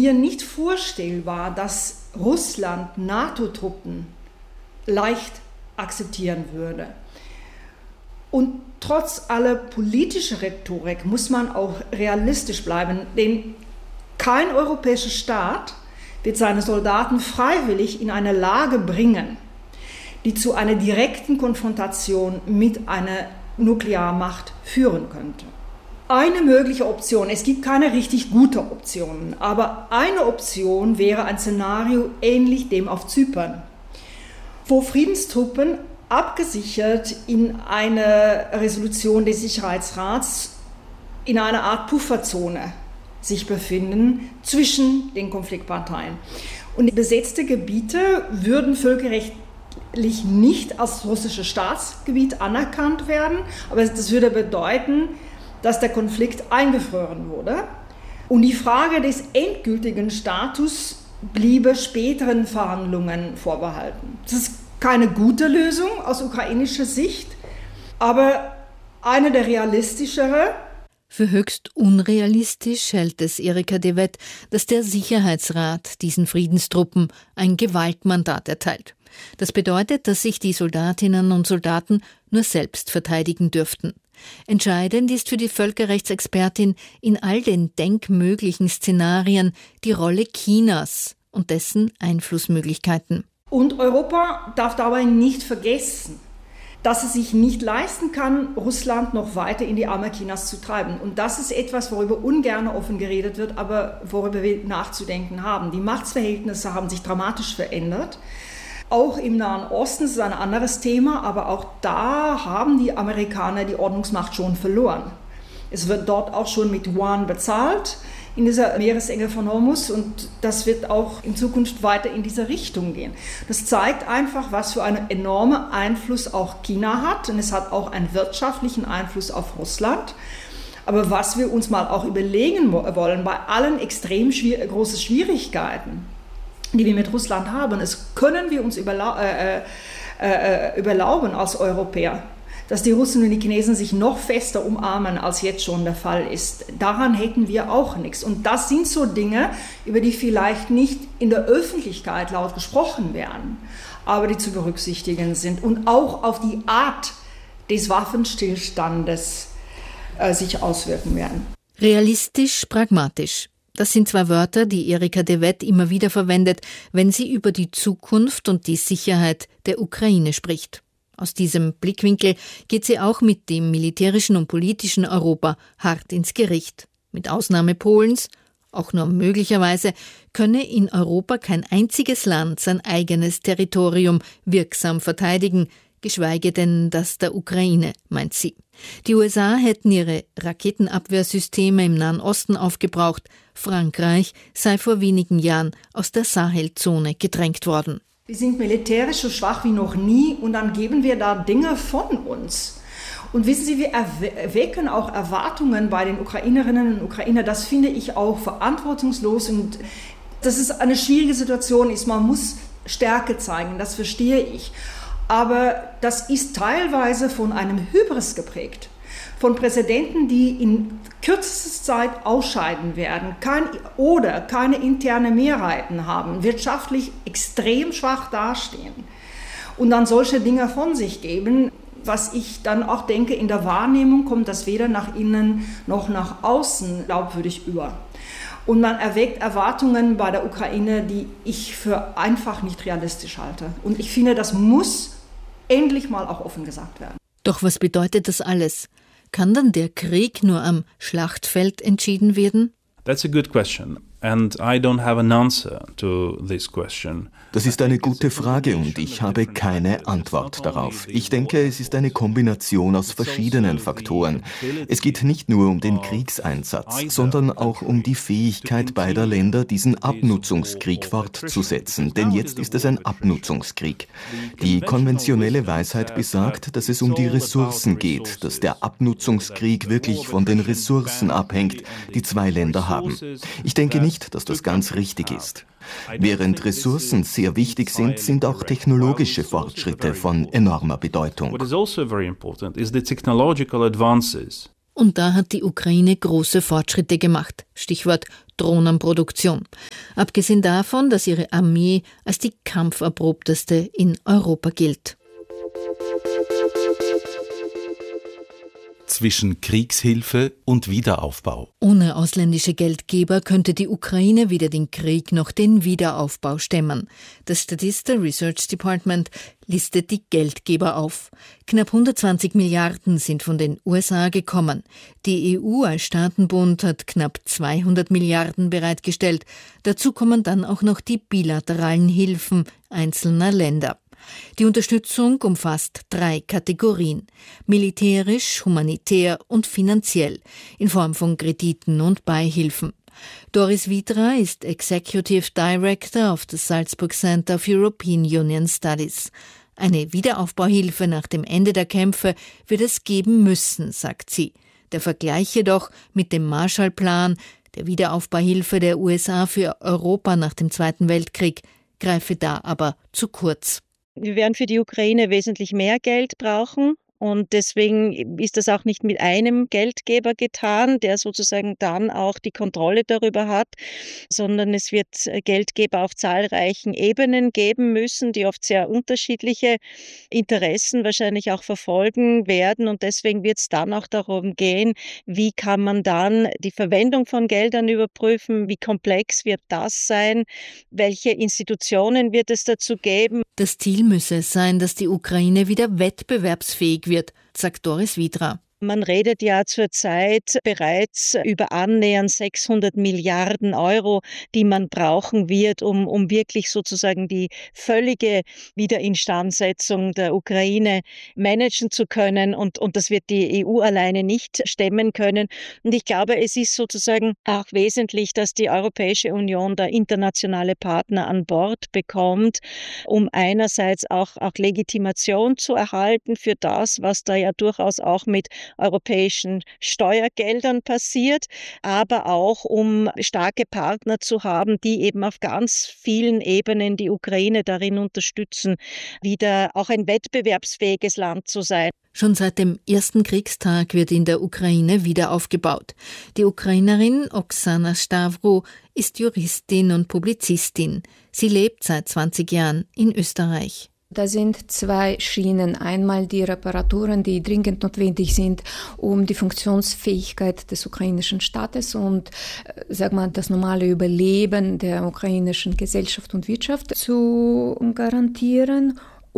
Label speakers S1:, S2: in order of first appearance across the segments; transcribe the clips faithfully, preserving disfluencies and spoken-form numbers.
S1: mir nicht vorstellbar, dass Russland NATO-Truppen leicht akzeptieren würde. Und trotz aller politischen Rhetorik muss man auch realistisch bleiben, denn kein europäischer Staat wird seine Soldaten freiwillig in eine Lage bringen, die zu einer direkten Konfrontation mit einer Nuklearmacht führen könnte. Eine mögliche Option, es gibt keine richtig gute Optionen, aber eine Option wäre ein Szenario ähnlich dem auf Zypern, wo Friedenstruppen abgesichert in einer Resolution des Sicherheitsrats in einer Art Pufferzone sich befinden zwischen den Konfliktparteien. Und die besetzten Gebiete würden völkerrechtlich nicht als russisches Staatsgebiet anerkannt werden, aber das würde bedeuten, dass der Konflikt eingefroren wurde. Und die Frage des endgültigen Status bliebe späteren Verhandlungen vorbehalten. Das ist keine gute Lösung aus ukrainischer Sicht, aber eine der realistischere.
S2: Für höchst unrealistisch hält es Erika de Wet, dass der Sicherheitsrat diesen Friedenstruppen ein Gewaltmandat erteilt. Das bedeutet, dass sich die Soldatinnen und Soldaten nur selbst verteidigen dürften. Entscheidend ist für die Völkerrechtsexpertin in all den denkmöglichen Szenarien die Rolle Chinas und dessen Einflussmöglichkeiten.
S1: Und Europa darf dabei nicht vergessen, dass es sich nicht leisten kann, Russland noch weiter in die Arme Chinas zu treiben. Und das ist etwas, worüber ungern offen geredet wird, aber worüber wir nachzudenken haben. Die Machtsverhältnisse haben sich dramatisch verändert. Auch im Nahen Osten ist es ein anderes Thema, aber auch da haben die Amerikaner die Ordnungsmacht schon verloren. Es wird dort auch schon mit Yuan bezahlt in dieser Meeresenge von Hormuz und das wird auch in Zukunft weiter in diese Richtung gehen. Das zeigt einfach, was für einen enormen Einfluss auch China hat und es hat auch einen wirtschaftlichen Einfluss auf Russland. Aber was wir uns mal auch überlegen wollen, bei allen extrem schwier- großen Schwierigkeiten, die wir mit Russland haben, es können wir uns überla- äh, äh, überlauben als Europäer, dass die Russen und die Chinesen sich noch fester umarmen, als jetzt schon der Fall ist. Daran hätten wir auch nichts. Und das sind so Dinge, über die vielleicht nicht in der Öffentlichkeit laut gesprochen werden, aber die zu berücksichtigen sind und auch auf die Art des Waffenstillstandes äh, sich auswirken werden.
S2: Realistisch, pragmatisch. Das sind zwei Wörter, die Erika de Wet immer wieder verwendet, wenn sie über die Zukunft und die Sicherheit der Ukraine spricht. Aus diesem Blickwinkel geht sie auch mit dem militärischen und politischen Europa hart ins Gericht. Mit Ausnahme Polens, auch nur möglicherweise, könne in Europa kein einziges Land sein eigenes Territorium wirksam verteidigen, geschweige denn das der Ukraine, meint sie. Die U S A hätten ihre Raketenabwehrsysteme im Nahen Osten aufgebraucht, Frankreich sei vor wenigen Jahren aus der Sahelzone gedrängt worden.
S1: Wir sind militärisch so schwach wie noch nie und dann geben wir da Dinge von uns. Und wissen Sie, wir erwecken auch Erwartungen bei den Ukrainerinnen und Ukrainern. Das finde ich auch verantwortungslos und dass es eine schwierige Situation ist. Man muss Stärke zeigen, das verstehe ich. Aber das ist teilweise von einem Hybris geprägt. Von Präsidenten, die in kürzester Zeit ausscheiden werden kein, oder keine interne Mehrheiten haben, wirtschaftlich extrem schwach dastehen und dann solche Dinge von sich geben, was ich dann auch denke, in der Wahrnehmung kommt das weder nach innen noch nach außen glaubwürdig über. Und man erweckt Erwartungen bei der Ukraine, die ich für einfach nicht realistisch halte. Und ich finde, das muss endlich mal auch offen gesagt werden.
S2: Doch was bedeutet das alles? Kann dann der Krieg nur am Schlachtfeld entschieden werden?
S3: That's a good question. And I don't have an answer to this question.
S4: Das ist eine gute Frage und ich habe keine Antwort darauf. Ich denke, es ist eine Kombination aus verschiedenen Faktoren. Es geht nicht nur um den Kriegseinsatz, sondern auch um die Fähigkeit beider Länder, diesen Abnutzungskrieg fortzusetzen. Denn jetzt ist es ein Abnutzungskrieg. Die konventionelle Weisheit besagt, dass es um die Ressourcen geht, dass der Abnutzungskrieg wirklich von den Ressourcen abhängt, die zwei Länder haben. Ich denke nicht, dass das ganz richtig ist. Während Ressourcen sehr wichtig sind, sind auch technologische Fortschritte von enormer Bedeutung.
S3: What is also very important is the technological advances.
S2: Und da hat die Ukraine große Fortschritte gemacht. Stichwort Drohnenproduktion. Abgesehen davon, dass ihre Armee als die kampferprobteste in Europa gilt.
S5: Zwischen Kriegshilfe und Wiederaufbau.
S2: Ohne ausländische Geldgeber könnte die Ukraine weder den Krieg noch den Wiederaufbau stemmen. Das Statista Research Department listet die Geldgeber auf. Knapp hundertzwanzig Milliarden sind von den U S A gekommen. Die E U als Staatenbund hat knapp zweihundert Milliarden bereitgestellt. Dazu kommen dann auch noch die bilateralen Hilfen einzelner Länder. Die Unterstützung umfasst drei Kategorien: militärisch, humanitär und finanziell, in Form von Krediten und Beihilfen. Doris Vitra ist Executive Director of the Salzburg Center of European Union Studies. Eine Wiederaufbauhilfe nach dem Ende der Kämpfe wird es geben müssen, sagt sie. Der Vergleich jedoch mit dem Marshallplan, der Wiederaufbauhilfe der U S A für Europa nach dem Zweiten Weltkrieg, greife da aber zu kurz.
S6: Wir werden für die Ukraine wesentlich mehr Geld brauchen. Und deswegen ist das auch nicht mit einem Geldgeber getan, der sozusagen dann auch die Kontrolle darüber hat, sondern es wird Geldgeber auf zahlreichen Ebenen geben müssen, die oft sehr unterschiedliche Interessen wahrscheinlich auch verfolgen werden. Und deswegen wird es dann auch darum gehen, wie kann man dann die Verwendung von Geldern überprüfen, wie komplex wird das sein, welche Institutionen wird es dazu geben.
S2: Das Ziel müsse es sein, dass die Ukraine wieder wettbewerbsfähig wird, sagt Doris Vitra.
S6: Man redet ja zurzeit bereits über annähernd sechshundert Milliarden Euro, die man brauchen wird, um, um wirklich sozusagen die völlige Wiederinstandsetzung der Ukraine managen zu können. Und, und das wird die E U alleine nicht stemmen können. Und ich glaube, es ist sozusagen auch wesentlich, dass die Europäische Union da internationale Partner an Bord bekommt, um einerseits auch, auch Legitimation zu erhalten für das, was da ja durchaus auch mit europäischen Steuergeldern passiert, aber auch um starke Partner zu haben, die eben auf ganz vielen Ebenen die Ukraine darin unterstützen, wieder auch ein wettbewerbsfähiges Land zu sein.
S2: Schon seit dem ersten Kriegstag wird in der Ukraine wieder aufgebaut. Die Ukrainerin Oksana Stavro ist Juristin und Publizistin. Sie lebt seit zwanzig Jahren in Österreich.
S7: Da sind zwei Schienen. Einmal die Reparaturen, die dringend notwendig sind, um die Funktionsfähigkeit des ukrainischen Staates und sag mal, das normale Überleben der ukrainischen Gesellschaft und Wirtschaft zu garantieren.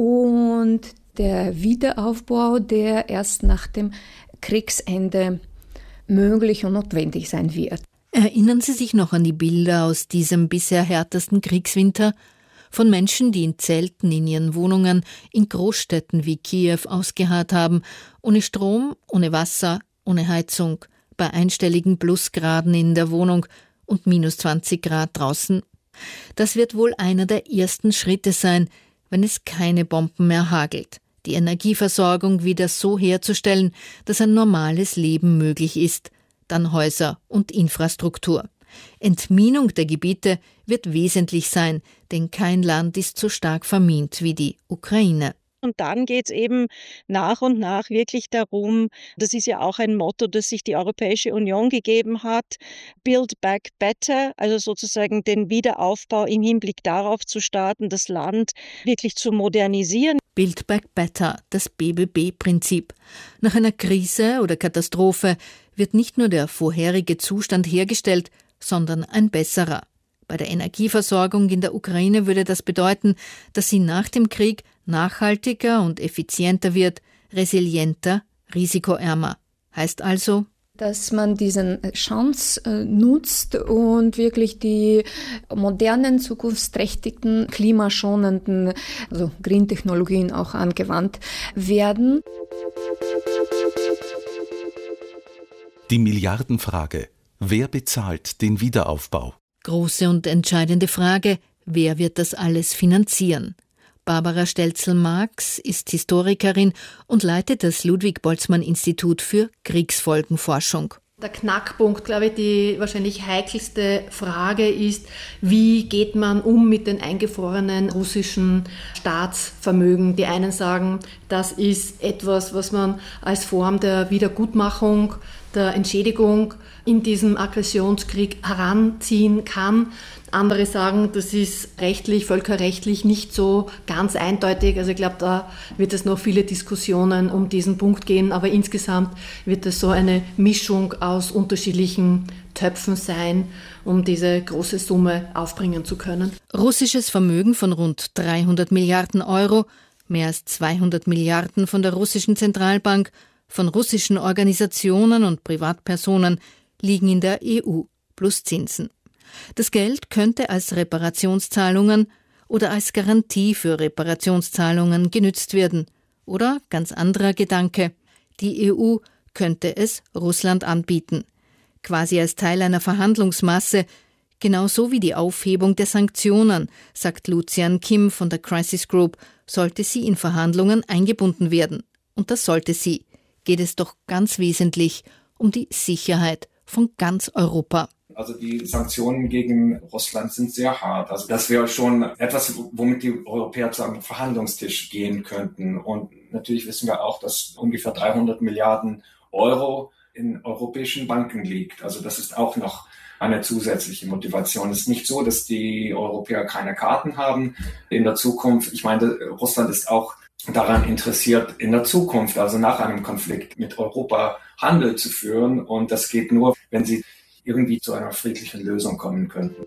S7: Und der Wiederaufbau, der erst nach dem Kriegsende möglich und notwendig sein wird.
S2: Erinnern Sie sich noch an die Bilder aus diesem bisher härtesten Kriegswinter? Von Menschen, die in Zelten in ihren Wohnungen in Großstädten wie Kiew ausgeharrt haben, ohne Strom, ohne Wasser, ohne Heizung, bei einstelligen Plusgraden in der Wohnung und minus zwanzig Grad draußen. Das wird wohl einer der ersten Schritte sein, wenn es keine Bomben mehr hagelt, die Energieversorgung wieder so herzustellen, dass ein normales Leben möglich ist, dann Häuser und Infrastruktur. Entminung der Gebiete wird wesentlich sein, denn kein Land ist so stark vermint wie die Ukraine.
S6: Und dann geht es eben nach und nach wirklich darum, das ist ja auch ein Motto, das sich die Europäische Union gegeben hat, Build Back Better, also sozusagen den Wiederaufbau im Hinblick darauf zu starten, das Land wirklich zu modernisieren.
S2: Build Back Better, das B B B-Prinzip. Nach einer Krise oder Katastrophe wird nicht nur der vorherige Zustand hergestellt, sondern ein besserer. Bei der Energieversorgung in der Ukraine würde das bedeuten, dass sie nach dem Krieg nachhaltiger und effizienter wird, resilienter, risikoärmer. Heißt also,
S7: dass man diesen Chance äh, nutzt und wirklich die modernen, zukunftsträchtigen, klimaschonenden, also Green-Technologien auch angewandt werden.
S5: Die Milliardenfrage. Wer bezahlt den Wiederaufbau?
S2: Große und entscheidende Frage, wer wird das alles finanzieren? Barbara Stelzel-Marx ist Historikerin und leitet das Ludwig-Boltzmann-Institut für Kriegsfolgenforschung.
S8: Der Knackpunkt, glaube ich, die wahrscheinlich heikelste Frage ist, wie geht man um mit den eingefrorenen russischen Staatsvermögen? Die einen sagen, das ist etwas, was man als Form der Wiedergutmachung der Entschädigung in diesem Aggressionskrieg heranziehen kann. Andere sagen, das ist rechtlich, völkerrechtlich nicht so ganz eindeutig. Also ich glaube, da wird es noch viele Diskussionen um diesen Punkt gehen. Aber insgesamt wird es so eine Mischung aus unterschiedlichen Töpfen sein, um diese große Summe aufbringen zu können.
S2: Russisches Vermögen von rund dreihundert Milliarden Euro, mehr als zweihundert Milliarden von der russischen Zentralbank, von russischen Organisationen und Privatpersonen liegen in der E U plus Zinsen. Das Geld könnte als Reparationszahlungen oder als Garantie für Reparationszahlungen genützt werden. Oder, ganz anderer Gedanke, die E U könnte es Russland anbieten. Quasi als Teil einer Verhandlungsmasse, genauso wie die Aufhebung der Sanktionen, sagt Lucian Kim von der Crisis Group, sollte sie in Verhandlungen eingebunden werden. Und das sollte sie. Geht es doch ganz wesentlich um die Sicherheit von ganz Europa.
S9: Also die Sanktionen gegen Russland sind sehr hart. Also das wäre schon etwas, womit die Europäer zu einem Verhandlungstisch gehen könnten. Und natürlich wissen wir auch, dass ungefähr dreihundert Milliarden Euro in europäischen Banken liegt. Also das ist auch noch eine zusätzliche Motivation. Es ist nicht so, dass die Europäer keine Karten haben in der Zukunft. Ich meine, Russland ist auch daran interessiert, in der Zukunft, also nach einem Konflikt mit Europa Handel zu führen. Und das geht nur, wenn sie irgendwie zu einer friedlichen Lösung kommen könnten.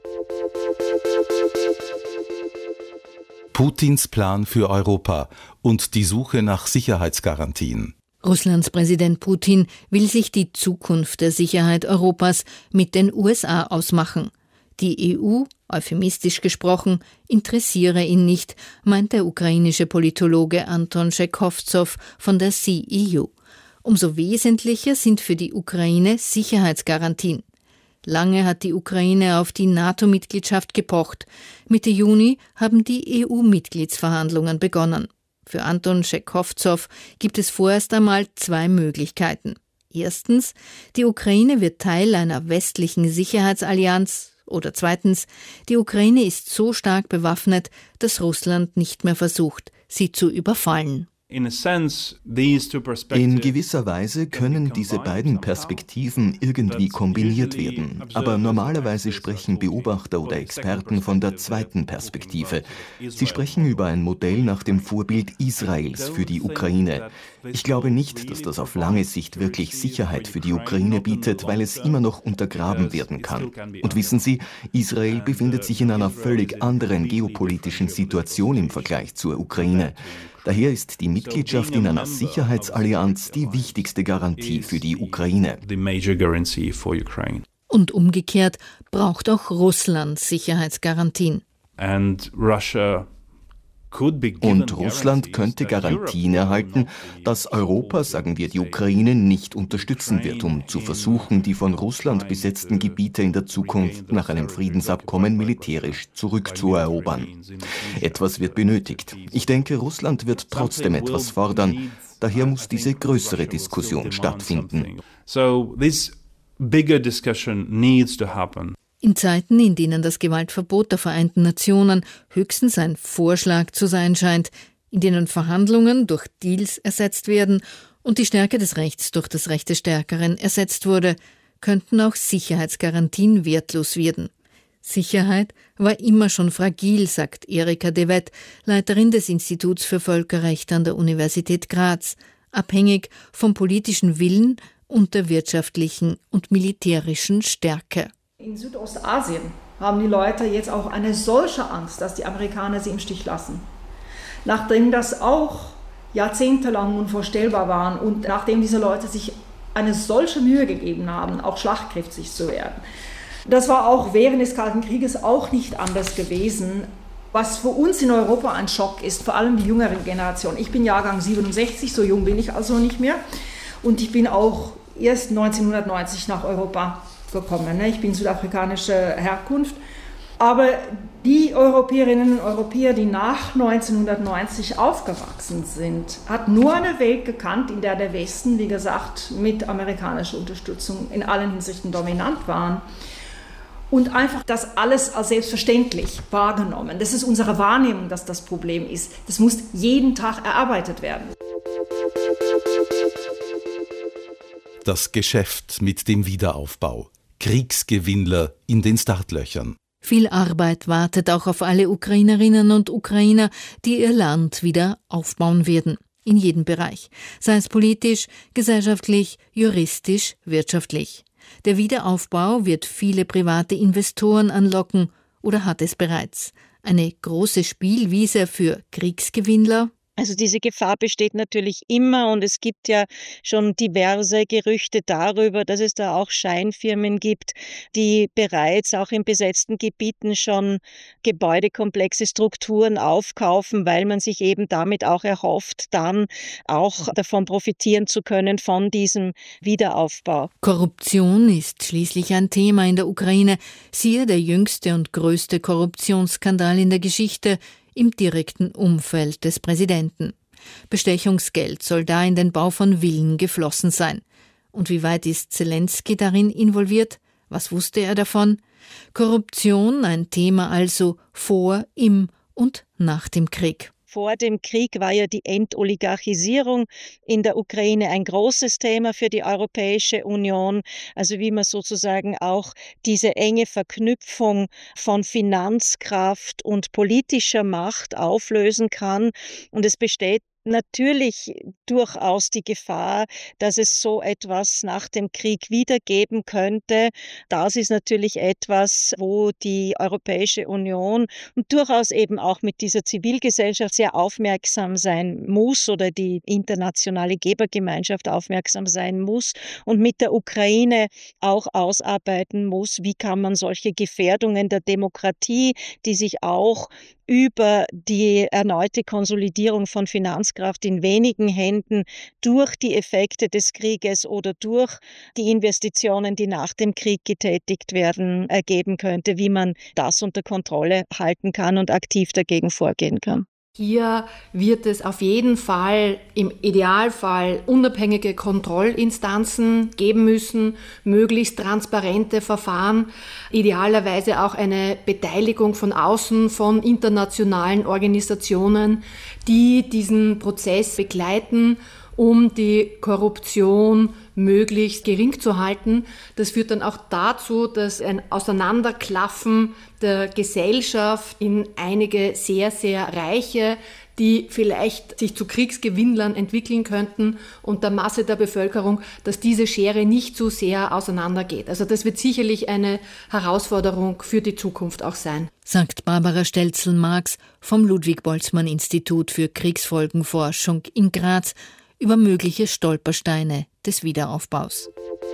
S5: Putins Plan für Europa und die Suche nach Sicherheitsgarantien.
S2: Russlands Präsident Putin will sich die Zukunft der Sicherheit Europas mit den U S A ausmachen. Die E U, euphemistisch gesprochen, interessiere ihn nicht, meint der ukrainische Politologe Anton Tschekovzow von der C E U. Umso wesentlicher sind für die Ukraine Sicherheitsgarantien. Lange hat die Ukraine auf die NATO-Mitgliedschaft gepocht. Mitte Juni haben die E U-Mitgliedsverhandlungen begonnen. Für Anton Tschekovzow gibt es vorerst einmal zwei Möglichkeiten. Erstens, die Ukraine wird Teil einer westlichen Sicherheitsallianz. Oder zweitens, die Ukraine ist so stark bewaffnet, dass Russland nicht mehr versucht, sie zu überfallen.
S4: In gewisser Weise können diese beiden Perspektiven irgendwie kombiniert werden. Aber normalerweise sprechen Beobachter oder Experten von der zweiten Perspektive. Sie sprechen über ein Modell nach dem Vorbild Israels für die Ukraine. Ich glaube nicht, dass das auf lange Sicht wirklich Sicherheit für die Ukraine bietet, weil es immer noch untergraben werden kann. Und wissen Sie, Israel befindet sich in einer völlig anderen geopolitischen Situation im Vergleich zur Ukraine. Daher ist die Mitgliedschaft in einer Sicherheitsallianz die wichtigste Garantie für die Ukraine.
S2: Und umgekehrt braucht auch Russland Sicherheitsgarantien.
S4: And Russia Und Russland könnte Garantien erhalten, dass Europa, sagen wir die Ukraine, nicht unterstützen wird, um zu versuchen, die von Russland besetzten Gebiete in der Zukunft nach einem Friedensabkommen militärisch zurückzuerobern. Etwas wird benötigt. Ich denke, Russland wird trotzdem etwas fordern. Daher muss diese größere Diskussion stattfinden.
S3: So this bigger discussion needs to happen.
S2: In Zeiten, in denen das Gewaltverbot der Vereinten Nationen höchstens ein Vorschlag zu sein scheint, in denen Verhandlungen durch Deals ersetzt werden und die Stärke des Rechts durch das Recht des Stärkeren ersetzt wurde, könnten auch Sicherheitsgarantien wertlos werden. Sicherheit war immer schon fragil, sagt Erika de Wet, Leiterin des Instituts für Völkerrecht an der Universität Graz, abhängig vom politischen Willen und der wirtschaftlichen und militärischen Stärke.
S1: In Südostasien haben die Leute jetzt auch eine solche Angst, dass die Amerikaner sie im Stich lassen. Nachdem das auch jahrzehntelang unvorstellbar war und nachdem diese Leute sich eine solche Mühe gegeben haben, auch schlagkräftig zu werden. Das war auch während des Kalten Krieges auch nicht anders gewesen. Was für uns in Europa ein Schock ist, vor allem die jüngere Generation. Ich bin Jahrgang siebenundsechzig, so jung bin ich also nicht mehr. Und ich bin auch erst neunzehnhundertneunzig nach Europa gekommen. Ich bin südafrikanischer Herkunft. Aber die Europäerinnen und Europäer, die nach neunzehnhundertneunzig aufgewachsen sind, hat nur eine Welt gekannt, in der der Westen, wie gesagt, mit amerikanischer Unterstützung in allen Hinsichten dominant war. Und einfach das alles als selbstverständlich wahrgenommen. Das ist unsere Wahrnehmung, dass das Problem ist. Das muss jeden Tag erarbeitet werden.
S5: das Geschäft mit dem Wiederaufbau. Kriegsgewinnler in den Startlöchern.
S2: Viel Arbeit wartet auch auf alle Ukrainerinnen und Ukrainer, die ihr Land wieder aufbauen werden. In jedem Bereich. Sei es politisch, gesellschaftlich, juristisch, wirtschaftlich. Der Wiederaufbau wird viele private Investoren anlocken oder hat es bereits. Eine große Spielwiese für Kriegsgewinnler?
S6: Also diese Gefahr besteht natürlich immer und es gibt ja schon diverse Gerüchte darüber, dass es da auch Scheinfirmen gibt, die bereits auch in besetzten Gebieten schon gebäudekomplexe Strukturen aufkaufen, weil man sich eben damit auch erhofft, dann auch davon profitieren zu können von diesem Wiederaufbau.
S2: Korruption ist schließlich ein Thema in der Ukraine. Siehe der jüngste und größte Korruptionsskandal in der Geschichte, im direkten Umfeld des Präsidenten. Bestechungsgeld soll da in den Bau von Villen geflossen sein. Und wie weit ist Zelensky darin involviert? Was wusste er davon? Korruption, ein Thema also vor, im und nach dem Krieg.
S6: Vor dem Krieg war ja die Entoligarchisierung in der Ukraine ein großes Thema für die Europäische Union. Also wie man sozusagen auch diese enge Verknüpfung von Finanzkraft und politischer Macht auflösen kann. Und es besteht natürlich durchaus die Gefahr, dass es so etwas nach dem Krieg wieder geben könnte. Das ist natürlich etwas, wo die Europäische Union und durchaus eben auch mit dieser Zivilgesellschaft sehr aufmerksam sein muss oder die internationale Gebergemeinschaft aufmerksam sein muss und mit der Ukraine auch ausarbeiten muss, wie kann man solche Gefährdungen der Demokratie, die sich auch über die erneute Konsolidierung von Finanzkraft in wenigen Händen durch die Effekte des Krieges oder durch die Investitionen, die nach dem Krieg getätigt werden, ergeben könnte, wie man das unter Kontrolle halten kann und aktiv dagegen vorgehen kann.
S8: Hier wird es auf jeden Fall im Idealfall unabhängige Kontrollinstanzen geben müssen, möglichst transparente Verfahren, idealerweise auch eine Beteiligung von außen von internationalen Organisationen, die diesen Prozess begleiten, um die Korruption möglichst gering zu halten. Das führt dann auch dazu, dass ein Auseinanderklaffen der Gesellschaft in einige sehr, sehr reiche, die vielleicht sich zu Kriegsgewinnlern entwickeln könnten und der Masse der Bevölkerung, dass diese Schere nicht so sehr auseinandergeht. Also das wird sicherlich eine Herausforderung für die Zukunft auch sein.
S2: Sagt Barbara Stelzel-Marx vom Ludwig-Boltzmann-Institut für Kriegsfolgenforschung in Graz über mögliche Stolpersteine des Wiederaufbaus.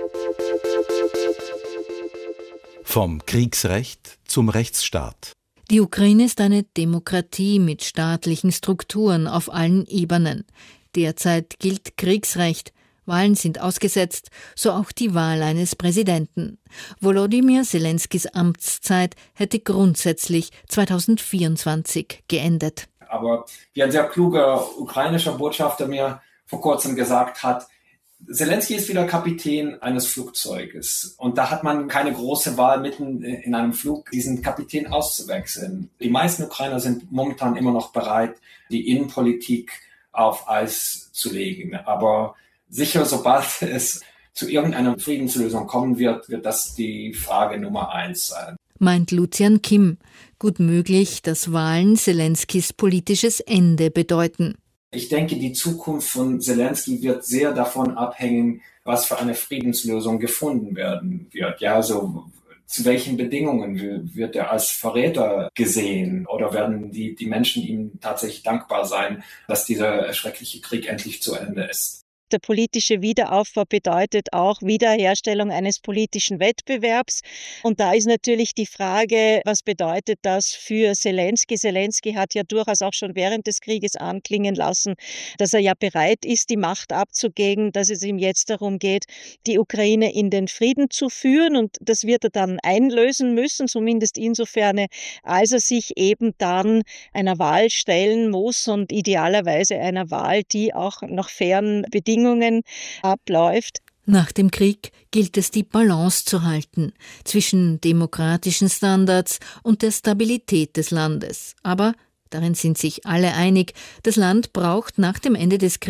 S5: Vom Kriegsrecht zum Rechtsstaat.
S2: Die Ukraine ist eine Demokratie mit staatlichen Strukturen auf allen Ebenen. Derzeit gilt Kriegsrecht. Wahlen sind ausgesetzt, so auch die Wahl eines Präsidenten. Volodymyr Zelenskys Amtszeit hätte grundsätzlich zweitausendvierundzwanzig geendet.
S9: Aber wie ein sehr kluger ukrainischer Botschafter mir vor kurzem gesagt hat, Zelensky ist wieder Kapitän eines Flugzeuges und da hat man keine große Wahl, mitten in einem Flug diesen Kapitän auszuwechseln. Die meisten Ukrainer sind momentan immer noch bereit, die Innenpolitik auf Eis zu legen. Aber sicher, sobald es zu irgendeiner Friedenslösung kommen wird, wird das die Frage Nummer eins sein.
S2: Meint Lucian Kim. Gut möglich, dass Wahlen Zelenskys politisches Ende bedeuten.
S9: Ich denke, die Zukunft von Zelensky wird sehr davon abhängen, was für eine Friedenslösung gefunden werden wird. Ja, also zu welchen Bedingungen wird er als Verräter gesehen oder werden die, die Menschen ihm tatsächlich dankbar sein, dass dieser schreckliche Krieg endlich zu Ende ist?
S6: Der politische Wiederaufbau bedeutet auch Wiederherstellung eines politischen Wettbewerbs. Und da ist natürlich die Frage, was bedeutet das für Zelensky? Zelensky hat ja durchaus auch schon während des Krieges anklingen lassen, dass er ja bereit ist, die Macht abzugeben, dass es ihm jetzt darum geht, die Ukraine in den Frieden zu führen. Und das wird er dann einlösen müssen, zumindest insofern, als er sich eben dann einer Wahl stellen muss und idealerweise einer Wahl, die auch nach fairen Bedingungen abläuft.
S2: Nach dem Krieg gilt es, die Balance zu halten zwischen demokratischen Standards und der Stabilität des Landes. Aber, darin sind sich alle einig, das Land braucht nach dem Ende des Kriegs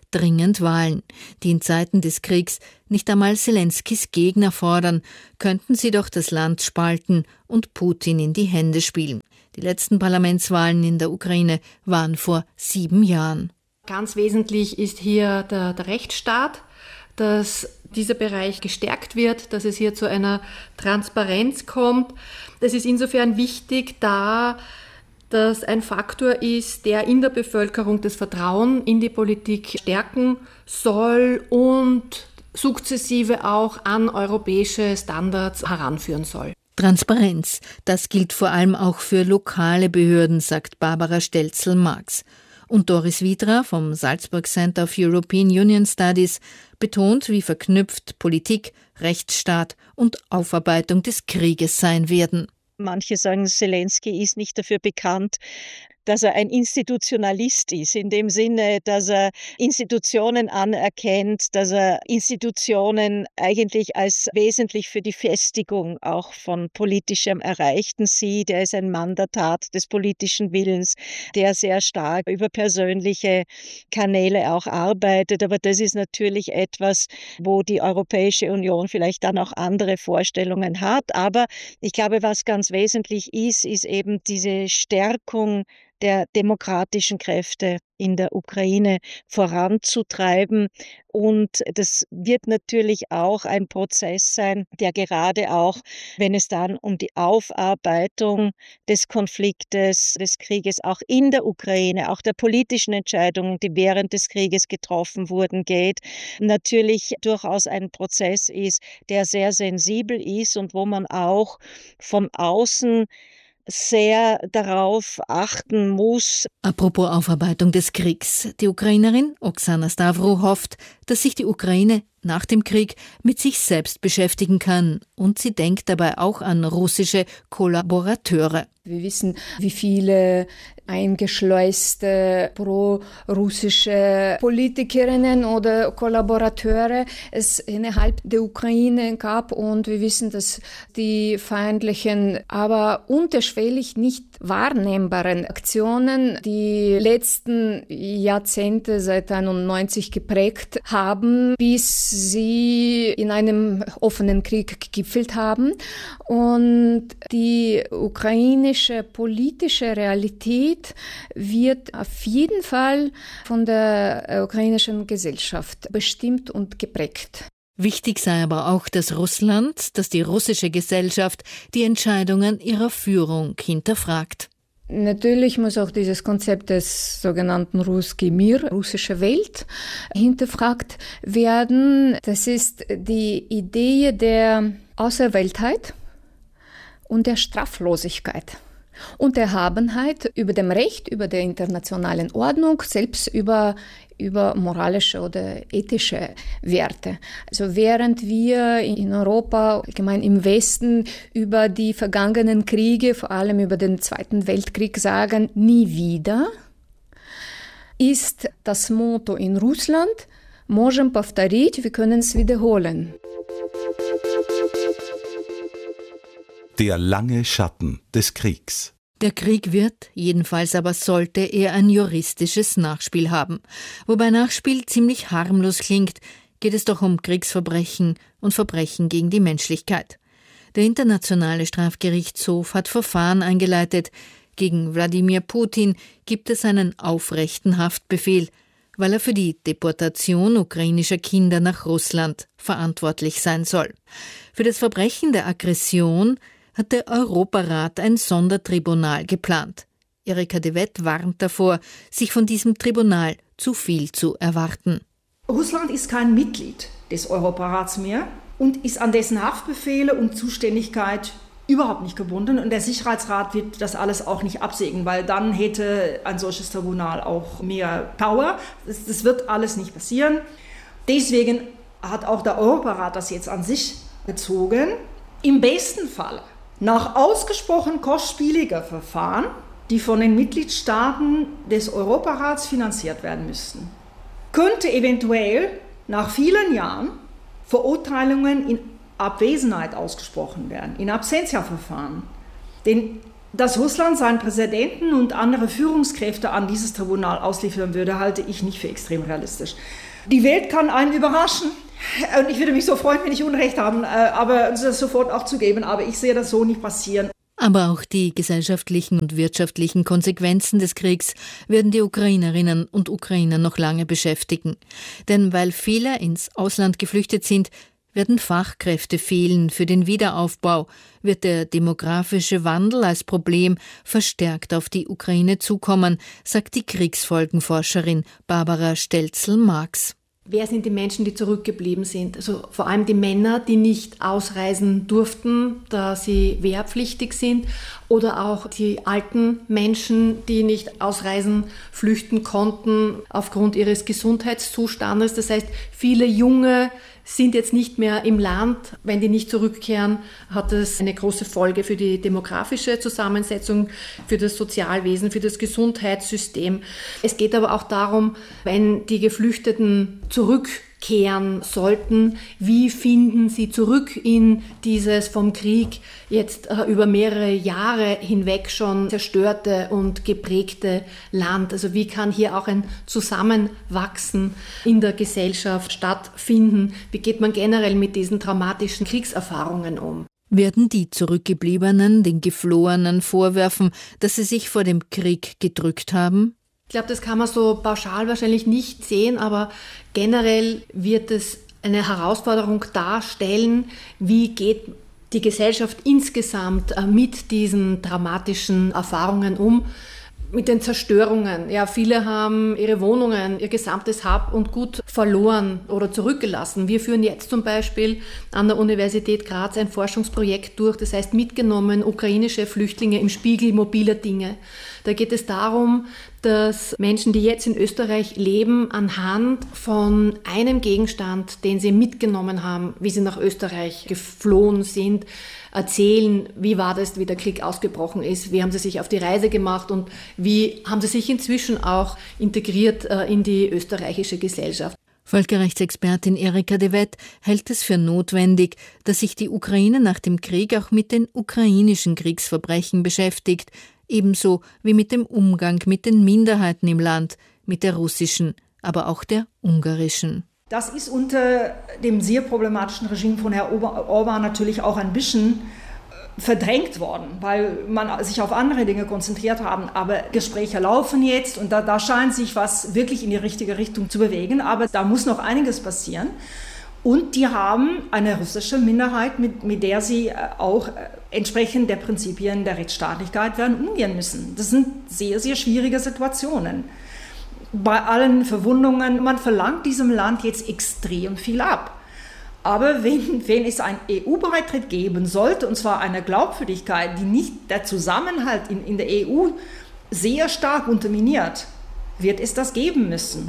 S2: dringend Wahlen, die in Zeiten des Kriegs nicht einmal Zelenskys Gegner fordern, könnten sie doch das Land spalten und Putin in die Hände spielen. Die letzten Parlamentswahlen in der Ukraine waren vor sieben Jahren.
S8: Ganz wesentlich ist hier der, der Rechtsstaat, dass dieser Bereich gestärkt wird, dass es hier zu einer Transparenz kommt. Das ist insofern wichtig, da das ein Faktor ist, der in der Bevölkerung das Vertrauen in die Politik stärken soll und sukzessive auch an europäische Standards heranführen soll.
S2: Transparenz, das gilt vor allem auch für lokale Behörden, sagt Barbara Stelzel-Marx. Und Doris Widra vom Salzburg Center for European Union Studies betont, wie verknüpft Politik, Rechtsstaat und Aufarbeitung des Krieges sein werden.
S6: Manche sagen, Zelensky ist nicht dafür bekannt, dass er ein Institutionalist ist, in dem Sinne, dass er Institutionen anerkennt, dass er Institutionen eigentlich als wesentlich für die Festigung auch von politischem Erreichten sieht. Er ist ein Mann der Tat, des politischen Willens, der sehr stark über persönliche Kanäle auch arbeitet. Aber das ist natürlich etwas, wo die Europäische Union vielleicht dann auch andere Vorstellungen hat. Aber ich glaube, was ganz wesentlich ist, ist eben diese Stärkung der demokratischen Kräfte in der Ukraine voranzutreiben. Und das wird natürlich auch ein Prozess sein, der gerade auch, wenn es dann um die Aufarbeitung des Konfliktes, des Krieges auch in der Ukraine, auch der politischen Entscheidungen, die während des Krieges getroffen wurden, geht, natürlich durchaus ein Prozess ist, der sehr sensibel ist und wo man auch von außen sehr darauf achten muss.
S2: Apropos Aufarbeitung des Kriegs. Die Ukrainerin Oksana Stavro hofft, dass sich die Ukraine nach dem Krieg mit sich selbst beschäftigen kann. Und sie denkt dabei auch an russische Kollaborateure.
S7: Wir wissen, wie viele eingeschleuste pro-russische Politikerinnen oder Kollaborateure es innerhalb der Ukraine gab. Und wir wissen, dass die feindlichen, aber unterschwellig nicht wahrnehmbaren Aktionen die letzten Jahrzehnte seit einundneunzig geprägt haben, bis sie in einem offenen Krieg gegipfelt haben. Und die ukrainische politische Realität wird auf jeden Fall von der ukrainischen Gesellschaft bestimmt und geprägt.
S2: Wichtig sei aber auch, dass Russland, dass die russische Gesellschaft die Entscheidungen ihrer Führung hinterfragt.
S7: Natürlich muss auch dieses Konzept des sogenannten Russki Mir, russische Welt, hinterfragt werden. Das ist die Idee der Auserwähltheit und der Straflosigkeit und Erhabenheit über dem Recht, über der internationalen Ordnung, selbst über, über moralische oder ethische Werte. Also während wir in Europa, allgemein im Westen, über die vergangenen Kriege, vor allem über den Zweiten Weltkrieg sagen, nie wieder, ist das Motto in Russland, можем повторить, wir können es wiederholen.
S5: Der lange Schatten des Kriegs.
S2: Der Krieg wird, jedenfalls aber sollte er ein juristisches Nachspiel haben. Wobei Nachspiel ziemlich harmlos klingt, geht es doch um Kriegsverbrechen und Verbrechen gegen die Menschlichkeit. Der Internationale Strafgerichtshof hat Verfahren eingeleitet. Gegen Wladimir Putin gibt es einen aufrechten Haftbefehl, weil er für die Deportation ukrainischer Kinder nach Russland verantwortlich sein soll. Für das Verbrechen der Aggression hat der Europarat ein Sondertribunal geplant. Erika de Wet warnt davor, sich von diesem Tribunal zu viel zu erwarten.
S1: Russland ist kein Mitglied des Europarats mehr und ist an dessen Haftbefehle und Zuständigkeit überhaupt nicht gebunden. Und der Sicherheitsrat wird das alles auch nicht absegnen, weil dann hätte ein solches Tribunal auch mehr Power. Das, das wird alles nicht passieren. Deswegen hat auch der Europarat das jetzt an sich gezogen. Im besten Fall nach ausgesprochen kostspieliger Verfahren, die von den Mitgliedstaaten des Europarats finanziert werden müssten, könnte eventuell nach vielen Jahren Verurteilungen in Abwesenheit ausgesprochen werden, in Absentia-Verfahren. Denn Dass Russland seinen Präsidenten und andere Führungskräfte an dieses Tribunal ausliefern würde, halte ich nicht für extrem realistisch. Die Welt kann einen überraschen und ich würde mich so freuen, wenn ich Unrecht habe, aber das sofort auch zugeben, aber ich sehe das so nicht passieren.
S2: Aber auch die gesellschaftlichen und wirtschaftlichen Konsequenzen des Kriegs werden die Ukrainerinnen und Ukrainer noch lange beschäftigen. Denn weil viele ins Ausland geflüchtet sind, werden Fachkräfte fehlen für den Wiederaufbau, wird der demografische Wandel als Problem verstärkt auf die Ukraine zukommen, sagt die Kriegsfolgenforscherin Barbara Stelzel-Marx.
S8: Wer sind die Menschen, die zurückgeblieben sind? Also vor allem die Männer, die nicht ausreisen durften, da sie wehrpflichtig sind, oder auch die alten Menschen, die nicht ausreisen, flüchten konnten aufgrund ihres Gesundheitszustandes. Das heißt, viele Junge sind jetzt nicht mehr im Land. Wenn die nicht zurückkehren, hat das eine große Folge für die demografische Zusammensetzung, für das Sozialwesen, für das Gesundheitssystem. Es geht aber auch darum, wenn die Geflüchteten zurückkehren sollten, wie finden sie zurück in dieses vom Krieg jetzt äh, über mehrere Jahre hinweg schon zerstörte und geprägte Land. Also wie kann hier auch ein Zusammenwachsen in der Gesellschaft stattfinden? Wie geht man generell mit diesen traumatischen Kriegserfahrungen um?
S2: Werden die Zurückgebliebenen den Geflohenen vorwerfen, dass sie sich vor dem Krieg gedrückt haben?
S8: Ich glaube, das kann man so pauschal wahrscheinlich nicht sehen, aber generell wird es eine Herausforderung darstellen, wie geht die Gesellschaft insgesamt mit diesen dramatischen Erfahrungen um, mit den Zerstörungen. Ja, viele haben ihre Wohnungen, ihr gesamtes Hab und Gut verloren oder zurückgelassen. Wir führen jetzt zum Beispiel an der Universität Graz ein Forschungsprojekt durch, das heißt mitgenommen ukrainische Flüchtlinge im Spiegel mobiler Dinge. Da geht es darum, dass Menschen, die jetzt in Österreich leben, anhand von einem Gegenstand, den sie mitgenommen haben, wie sie nach Österreich geflohen sind, erzählen, wie war das, wie der Krieg ausgebrochen ist, wie haben sie sich auf die Reise gemacht und wie haben sie sich inzwischen auch integriert in die österreichische Gesellschaft.
S2: Völkerrechtsexpertin Erika de Wet hält es für notwendig, dass sich die Ukraine nach dem Krieg auch mit den ukrainischen Kriegsverbrechen beschäftigt, ebenso wie mit dem Umgang mit den Minderheiten im Land, mit der russischen, aber auch der ungarischen.
S1: Das ist unter dem sehr problematischen Regime von Herrn Orbán natürlich auch ein bisschen verdrängt worden, weil man sich auf andere Dinge konzentriert haben. Aber Gespräche laufen jetzt und da, da scheint sich was wirklich in die richtige Richtung zu bewegen. Aber da muss noch einiges passieren. Und die haben eine russische Minderheit, mit, mit der sie auch entsprechend der Prinzipien der Rechtsstaatlichkeit werden umgehen müssen. Das sind sehr, sehr schwierige Situationen. Bei allen Verwundungen, man verlangt diesem Land jetzt extrem viel ab. Aber wenn, wenn es einen E U-Beitritt geben sollte, und zwar eine Glaubwürdigkeit, die nicht der Zusammenhalt in, in der E U sehr stark unterminiert, wird es das geben müssen.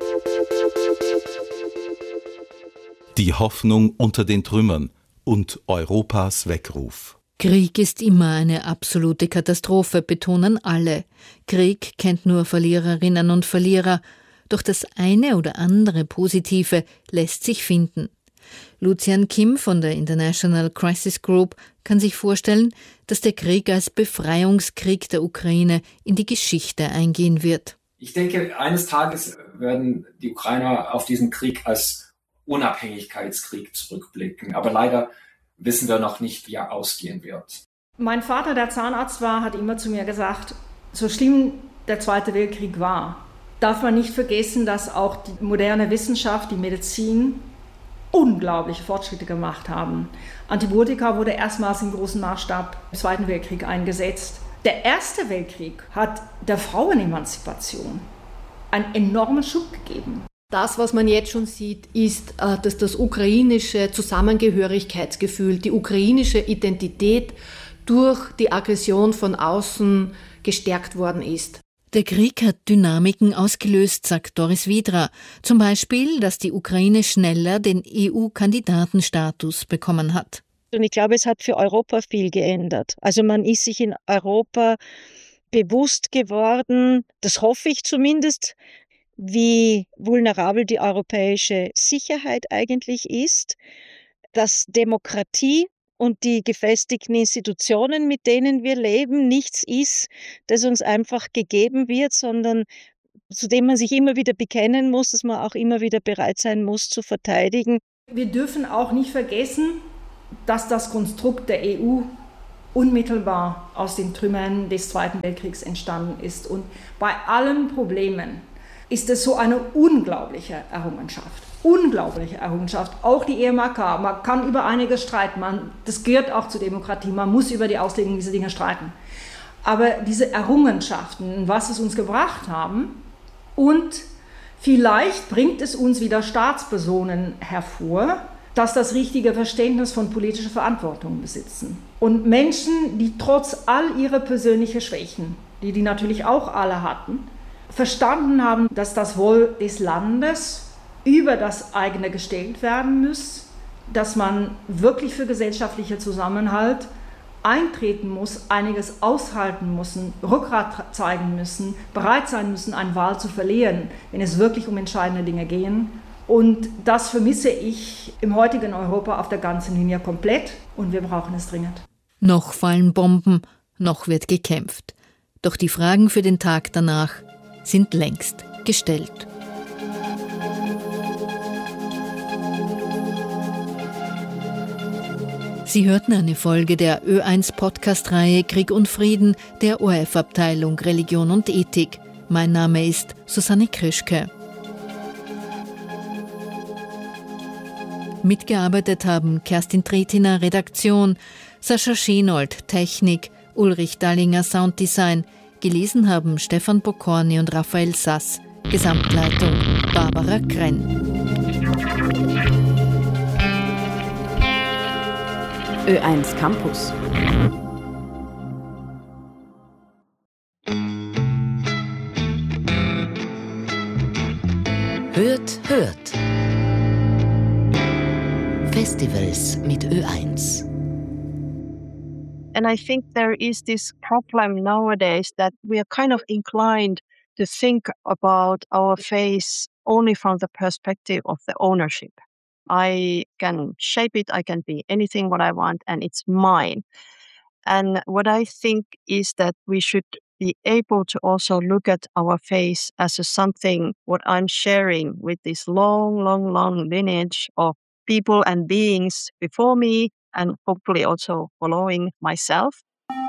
S5: Die Hoffnung unter den Trümmern und Europas Weckruf.
S2: Krieg ist immer eine absolute Katastrophe, betonen alle. Krieg kennt nur Verliererinnen und Verlierer, doch das eine oder andere Positive lässt sich finden. Lucian Kim von der International Crisis Group kann sich vorstellen, dass der Krieg als Befreiungskrieg der Ukraine in die Geschichte eingehen wird.
S9: Ich denke, eines Tages werden die Ukrainer auf diesen Krieg als Unabhängigkeitskrieg zurückblicken. Aber leider wissen wir noch nicht, wie er ausgehen wird.
S1: Mein Vater, der Zahnarzt war, hat immer zu mir gesagt, so schlimm der Zweite Weltkrieg war, darf man nicht vergessen, dass auch die moderne Wissenschaft, die Medizin, unglaubliche Fortschritte gemacht haben. Antibiotika wurde erstmals im großen Maßstab im Zweiten Weltkrieg eingesetzt. Der Erste Weltkrieg hat der Frauenemanzipation einen enormen Schub gegeben.
S8: Das, was man jetzt schon sieht, ist, dass das ukrainische Zusammengehörigkeitsgefühl, die ukrainische Identität durch die Aggression von außen gestärkt worden ist.
S2: Der Krieg hat Dynamiken ausgelöst, sagt Doris Widra. Zum Beispiel, dass die Ukraine schneller den E U-Kandidatenstatus bekommen hat.
S6: Und ich glaube, es hat für Europa viel geändert. Also man ist sich in Europa bewusst geworden, das hoffe ich zumindest, wie vulnerabel die europäische Sicherheit eigentlich ist, dass Demokratie und die gefestigten Institutionen, mit denen wir leben, nichts ist, das uns einfach gegeben wird, sondern zu dem man sich immer wieder bekennen muss, dass man auch immer wieder bereit sein muss zu verteidigen.
S1: Wir dürfen auch nicht vergessen, dass das Konstrukt der E U unmittelbar aus den Trümmern des Zweiten Weltkriegs entstanden ist. Und bei allen Problemen ist es so eine unglaubliche Errungenschaft. Unglaubliche Errungenschaft. Auch die E M A K. Man kann über einiges streiten. Man, das gehört auch zur Demokratie. Man muss über die Auslegung dieser Dinge streiten. Aber diese Errungenschaften, was es uns gebracht haben, und vielleicht bringt es uns wieder Staatspersonen hervor, dass das richtige Verständnis von politischer Verantwortung besitzen. Und Menschen, die trotz all ihrer persönlichen Schwächen, die die natürlich auch alle hatten, verstanden haben, dass das Wohl des Landes über das eigene gestellt werden muss, dass man wirklich für gesellschaftlicher Zusammenhalt eintreten muss, einiges aushalten müssen, Rückgrat zeigen müssen, bereit sein müssen, eine Wahl zu verlieren, wenn es wirklich um entscheidende Dinge gehen. Und das vermisse ich im heutigen Europa auf der ganzen Linie komplett und wir brauchen es dringend.
S2: Noch fallen Bomben, noch wird gekämpft. Doch die Fragen für den Tag danach sind längst gestellt. Sie hörten eine Folge der Ö eins Podcast-Reihe Krieg und Frieden der O R F-Abteilung Religion und Ethik. Mein Name ist Susanne Krischke. Mitgearbeitet haben Kerstin Tretiner, Redaktion, Sascha Schenold, Technik, Ulrich Dallinger, Sounddesign. Gelesen haben Stefan Pokorny und Raphael Sass. Gesamtleitung Barbara Krenn.
S10: Ö eins Campus. Hört, hört. Festivals mit Ö eins.
S11: And I think there is this problem nowadays that we are kind of inclined to think about our faith only from the perspective of the ownership. I can shape it, I can be anything what I want, and it's mine. And what I think is that we should be able to also look at our faith as a something what I'm sharing with this long, long, long lineage of people and beings before me, and hopefully also following myself.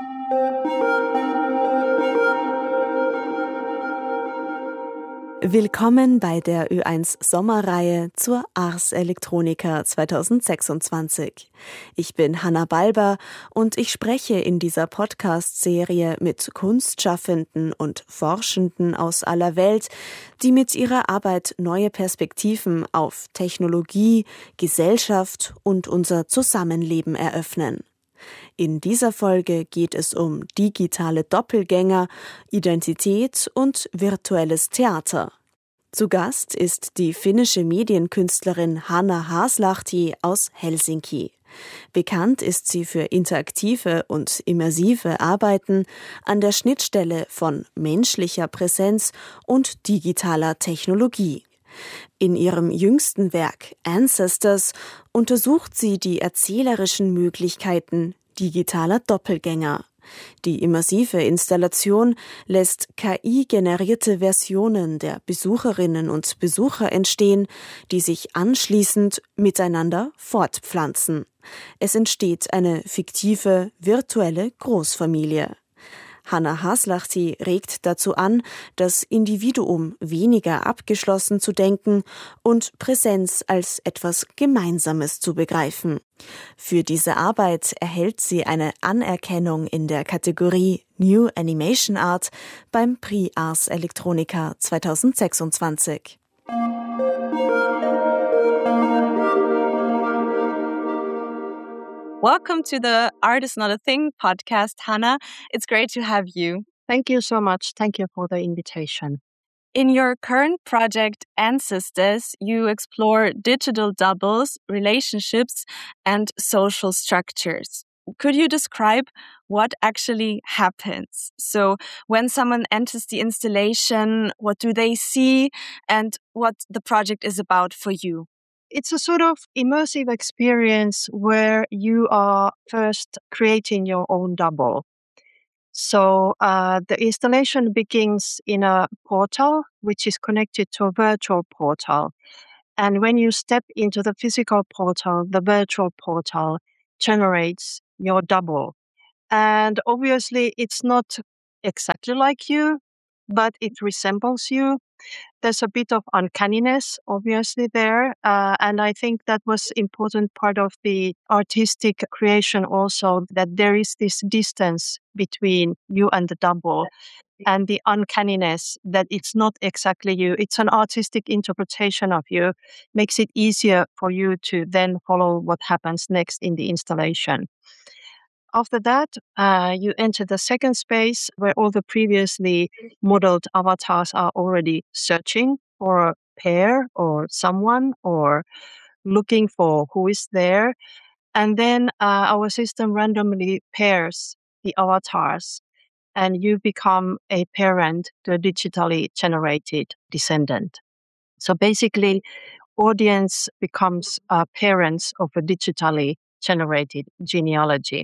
S10: Willkommen bei der Ö eins Sommerreihe zur Ars Electronica zweitausendsechsundzwanzig. Ich bin Hanna Balber und ich spreche in dieser Podcast-Serie mit Kunstschaffenden und Forschenden aus aller Welt, die mit ihrer Arbeit neue Perspektiven auf Technologie, Gesellschaft und unser Zusammenleben eröffnen. In dieser Folge geht es um digitale Doppelgänger, Identität und virtuelles Theater. Zu Gast ist die finnische Medienkünstlerin Hanna Haslahti aus Helsinki. Bekannt ist sie für interaktive und immersive Arbeiten an der Schnittstelle von menschlicher Präsenz und digitaler Technologie. In ihrem jüngsten Werk Ancestors untersucht sie die erzählerischen Möglichkeiten digitaler Doppelgänger. Die immersive Installation lässt K I-generierte Versionen der Besucherinnen und Besucher entstehen, die sich anschließend miteinander fortpflanzen. Es entsteht eine fiktive, virtuelle Großfamilie. Hanna Haslahti regt dazu an, das Individuum weniger abgeschlossen zu denken und Präsenz als etwas Gemeinsames zu begreifen. Für diese Arbeit erhält sie eine Anerkennung in der Kategorie New Animation Art beim Prix Ars Electronica zweitausendsechsundzwanzig.
S12: Welcome to the Art is Not a Thing podcast, Hanna. It's great to have you.
S11: Thank you so much. Thank you for the invitation.
S12: In your current project, Ancestors, you explore digital doubles, relationships, and social structures. Could you describe what actually happens? So when someone enters the installation, what do they see and what the project is about for you?
S11: it's a sort of immersive experience where you are first creating your own double. So uh, the installation begins in a portal, which is connected to a virtual portal. And when you step into the physical portal, the virtual portal generates your double. And obviously, it's not exactly like you, but it resembles you. There's a bit of uncanniness, obviously, there. Uh, and I think that was important part of the artistic creation also, that there is this distance between you and the double and the uncanniness that it's not exactly you. It's an artistic interpretation of you, makes it easier for you to then follow what happens next in the installation. After that, uh, you enter the second space where all the previously modeled avatars are already searching for a pair or someone or looking for who is there. And then uh, our system randomly pairs the avatars and you become a parent to a digitally generated descendant. So basically, audience becomes uh, parents of a digitally generated genealogy.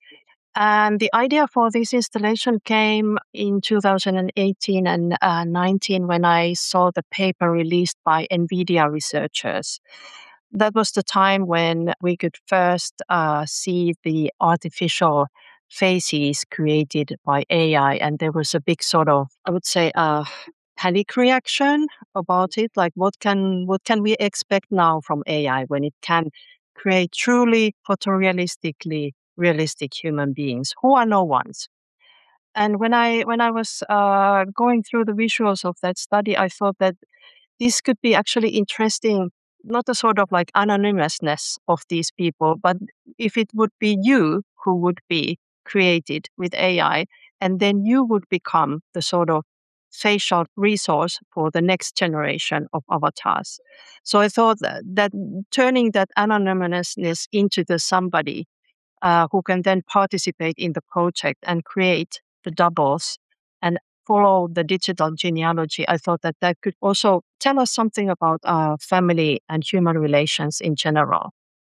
S11: And the idea for this installation came in two thousand eighteen and uh, nineteen when I saw the paper released by NVIDIA researchers. That was the time when we could first uh, see the artificial faces created by A I. And there was a big sort of, I would say, uh, panic reaction about it. Like, what can what can we expect now from A I when it can create truly photorealistically realistic human beings who are no ones? And when I when I was uh, going through the visuals of that study, I thought that this could be actually interesting, not a sort of like anonymousness of these people, but if it would be you who would be created with A I, and then you would become the sort of facial resource for the next generation of avatars. So I thought that, that turning that anonymousness into the somebody uh, who can then participate in the project and create the doubles and follow the digital genealogy, I thought that that could also tell us something about uh, family and human relations in general.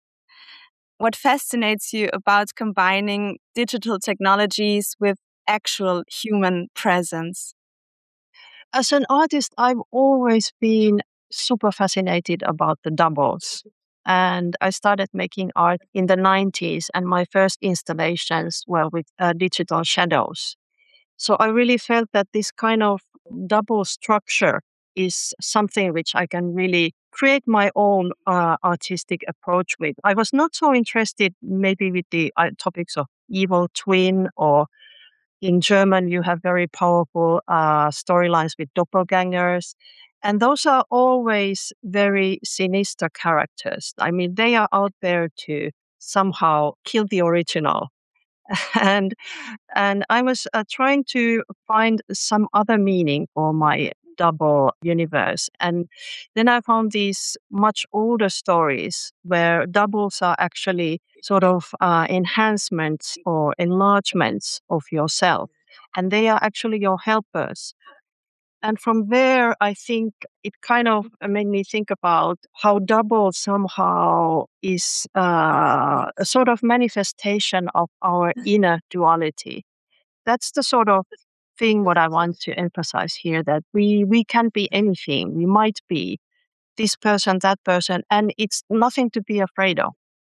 S12: What fascinates you about combining digital technologies with actual human presence?
S11: As an artist, I've always been super fascinated about the doubles. And I started making art in the nineties, and my first installations were with uh, digital shadows. So I really felt that this kind of double structure is something which I can really create my own uh, artistic approach with. I was not so interested maybe with the uh, topics of evil twin, or in German, you have very powerful uh, storylines with doppelgangers. And those are always very sinister characters. I mean, they are out there to somehow kill the original. and and I was uh, trying to find some other meaning for my double universe. And then I found these much older stories where doubles are actually sort of uh, enhancements or enlargements of yourself. And they are actually your helpers. And from there, I think it kind of made me think about how double somehow is uh, a sort of manifestation of our inner duality. That's the sort of thing what I want to emphasize here, that we, we can be anything. We might be this person, that person, and it's nothing to be afraid of.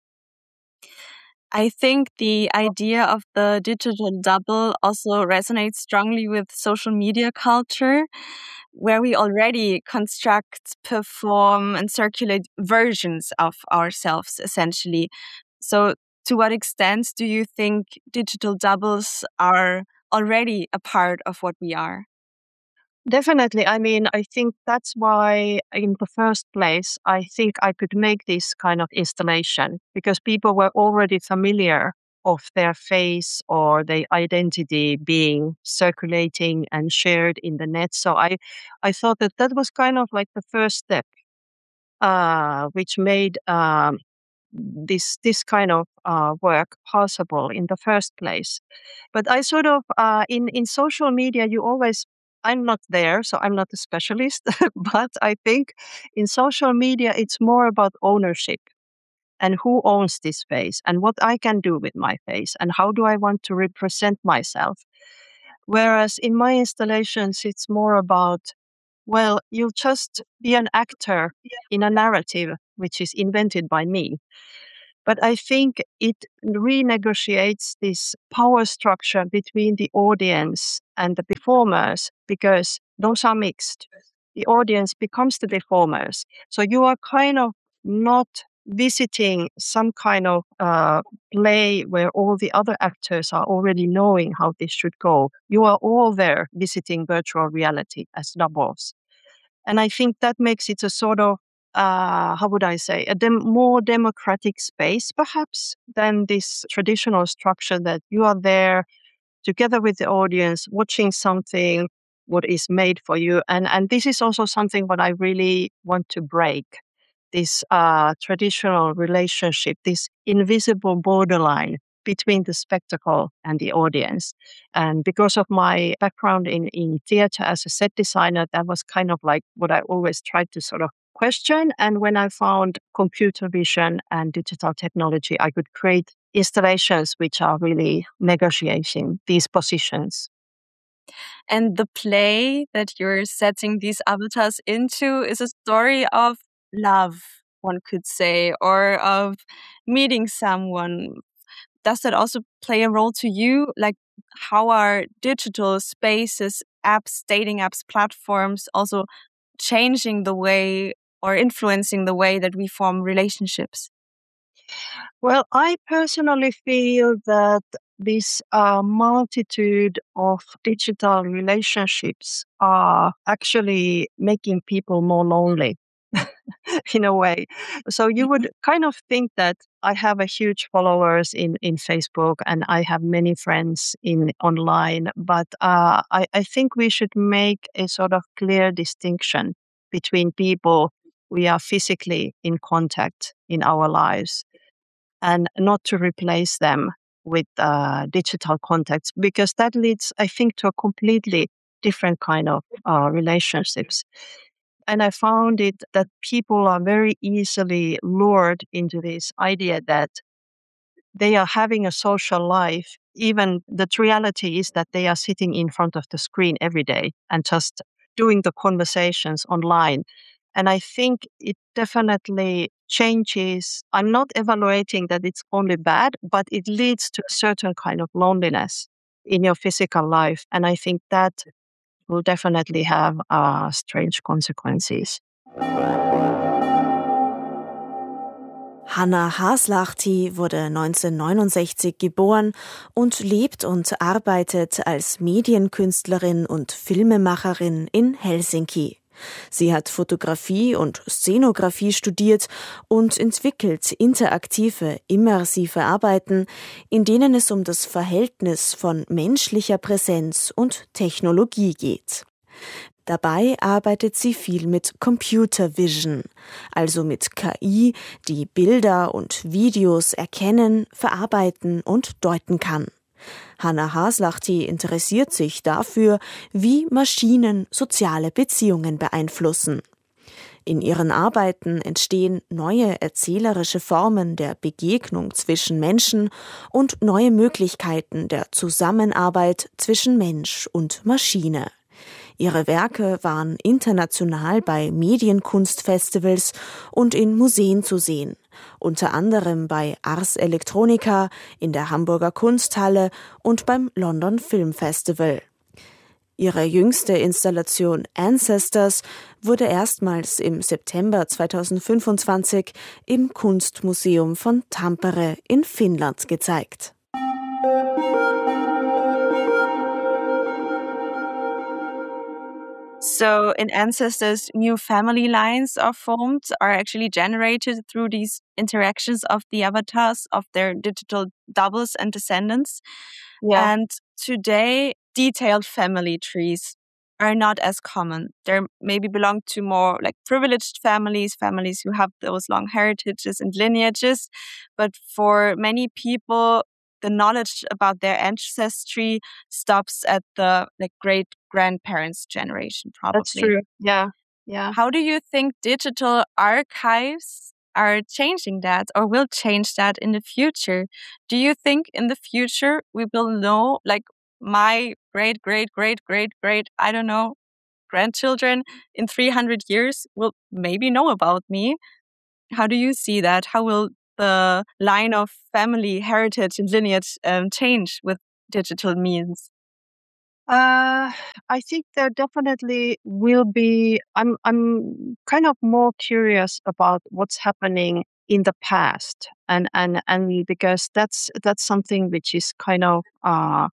S12: I think the idea of the digital double also resonates strongly with social media culture, where we already construct, perform, and circulate versions of ourselves, essentially. So, to what extent do you think digital doubles are already a part of what we are?
S11: Definitely. I mean, I think that's why, in the first place, I think I could make this kind of installation because people were already familiar of their face or their identity being circulating and shared in the net. So I, I thought that that was kind of like the first step, uh, which made um, this this kind of uh, work possible in the first place. But I sort of uh, in in social media, you always I'm not there, so I'm not a specialist, but I think in social media, it's more about ownership and who owns this face and what I can do with my face and how do I want to represent myself. Whereas in my installations, it's more about, well, you'll just be an actor in a narrative which is invented by me. But I think it renegotiates this power structure between the audience and the performers because those are mixed. The audience becomes the performers. So you are kind of not visiting some kind of uh, play where all the other actors are already knowing how this should go. You are all there visiting virtual reality as doubles. And I think that makes it a sort of Uh, how would I say, a dem- more democratic space, perhaps, than this traditional structure that you are there together with the audience, watching something what is made for you. And, and this is also something what I really want to break, this uh, traditional relationship, this invisible borderline between the spectacle and the audience. And because of my background in, in theater as a set designer, that was kind of like what I always tried to sort of question. And when I found computer vision and digital technology, I could create installations which are really negotiating these positions.
S12: And the play that you're setting these avatars into is a story of love, one could say, or of meeting someone. Does that also play a role to you? Like, how are digital spaces, apps, dating apps, platforms also changing the way or influencing the way that we form relationships?
S11: Well, I personally feel that this uh, multitude of digital relationships are actually making people more lonely in a way. So you would kind of think that I have a huge followers in, in Facebook and I have many friends in online, but uh, I, I think we should make a sort of clear distinction between people we are physically in contact in our lives and not to replace them with uh, digital contacts, because that leads, I think, to a completely different kind of uh, relationships. And I found it that people are very easily lured into this idea that they are having a social life, even that reality is that they are sitting in front of the screen every day and just doing the conversations online. And I think it definitely changes. I'm not evaluating that it's only bad, but it leads to a certain kind of loneliness in your physical life. And I think that will definitely have uh, strange consequences.
S10: Hanna Haslahti wurde neunzehnhundertneunundsechzig geboren und lebt und arbeitet als Medienkünstlerin und Filmemacherin in Helsinki. Sie hat Fotografie und Szenografie studiert und entwickelt interaktive, immersive Arbeiten, in denen es um das Verhältnis von menschlicher Präsenz und Technologie geht. Dabei arbeitet sie viel mit Computer Vision, also mit K I, die Bilder und Videos erkennen, verarbeiten und deuten kann. Hanna Haslahti interessiert sich dafür, wie Maschinen soziale Beziehungen beeinflussen. In ihren Arbeiten entstehen neue erzählerische Formen der Begegnung zwischen Menschen und neue Möglichkeiten der Zusammenarbeit zwischen Mensch und Maschine. Ihre Werke waren international bei Medienkunstfestivals und in Museen zu sehen, unter anderem bei Ars Electronica, in der Hamburger Kunsthalle und beim London Film Festival. Ihre jüngste Installation Ancestors wurde erstmals im September zweitausendfünfundzwanzig im Kunstmuseum von Tampere in Finnland gezeigt.
S12: So in Ancestors, new family lines are formed, are actually generated through these interactions of the avatars, of their digital doubles and descendants.
S11: Yeah.
S12: And today, detailed family trees are not as common. They maybe belong to more like privileged families, families who have those long heritages and lineages. But for many people, the knowledge about their ancestry stops at the like great grandparents generation, probably.
S11: That's true. Yeah. Yeah.
S12: How do you think digital archives are changing that or will change that in the future? Do you think in the future we will know, like my great, great, great, great, great, I don't know, grandchildren in three hundred years will maybe know about me? How do you see that? How will the line of family heritage and lineage um, change with digital means?
S11: Uh, I think there definitely will be. I'm I'm kind of more curious about what's happening in the past, and and and because that's that's something which is kind of uh,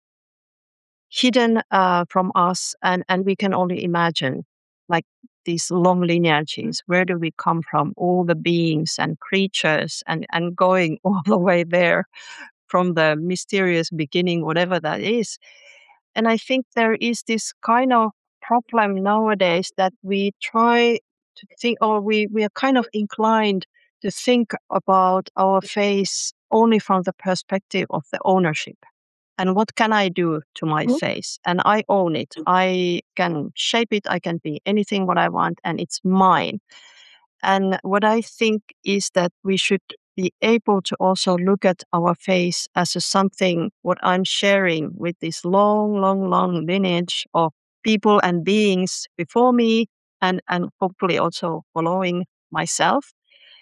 S11: hidden uh, from us, and and we can only imagine, like these long lineages. Where do we come from? All the beings and creatures, and and going all the way there from the mysterious beginning, whatever that is. And I think there is this kind of problem nowadays that we try to think, or we, we are kind of inclined to think about our face only from the perspective of the ownership. And what can I do to my
S12: Mhm.
S11: face? And I own it. I can shape it. I can be anything what I want, and it's mine. And what I think is that we should be able to also look at our face as a something what I'm sharing with this long, long, long lineage of people and beings before me, and, and hopefully also following myself.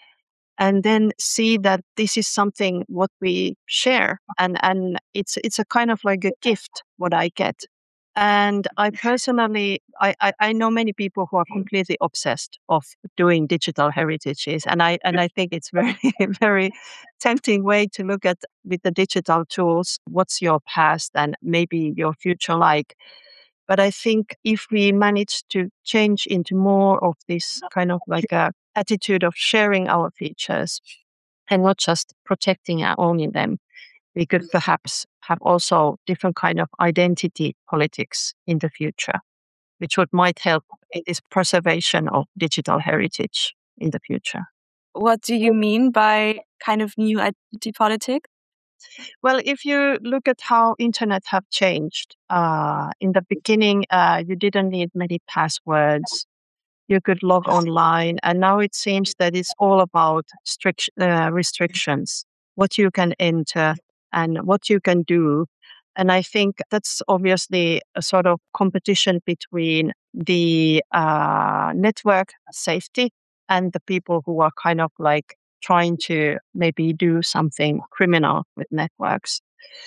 S11: And then see that this is something what we share, and, and it's it's a kind of like a gift what I get. And I personally, I, I, I know many people who are completely obsessed of doing digital heritages, and I and I think it's very very tempting way to look at with the digital tools. What's your past and maybe your future like? But I think if we manage to change into more of this kind of like a attitude of sharing our features and not just protecting and owning them, we could perhaps have also different kind of identity politics in the future, which would might help in this preservation of digital heritage in the future.
S12: What do you mean by kind of new identity politics?
S11: Well, if you look at how internet have changed, uh, in the beginning, uh, you didn't need many passwords. You could log online, and now it seems that it's all about strict uh, restrictions, what you can enter and what you can do. And I think that's obviously a sort of competition between the uh, network safety and the people who are kind of like trying to maybe do something criminal with networks.